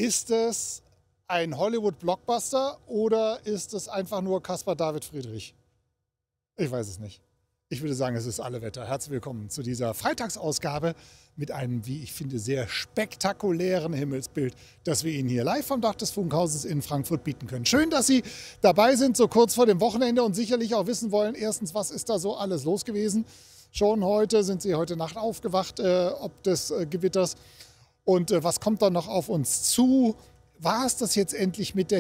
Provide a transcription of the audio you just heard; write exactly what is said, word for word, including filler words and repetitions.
Ist es ein Hollywood-Blockbuster oder ist es einfach nur Caspar David Friedrich? Ich weiß es nicht. Ich würde sagen, es ist alle Wetter. Herzlich willkommen zu dieser Freitagsausgabe mit einem, wie ich finde, sehr spektakulären Himmelsbild, das wir Ihnen hier live vom Dach des Funkhauses in Frankfurt bieten können. Schön, dass Sie dabei sind, so kurz vor dem Wochenende und sicherlich auch wissen wollen, erstens, was ist da so alles los gewesen? Schon heute, sind Sie heute Nacht aufgewacht, äh, ob des äh, Gewitters? Und äh, was kommt da noch auf uns zu? War es das jetzt endlich mit der